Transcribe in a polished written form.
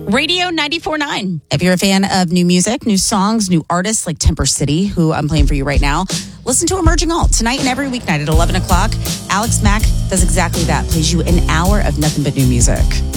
Radio 94.9. If you're a fan of new music, new songs, new artists like Temper City, who I'm playing for you right now, listen to Emerging Alt tonight and every weeknight at 11 o'clock. Alex Mack does exactly that, plays you an hour of nothing but new music.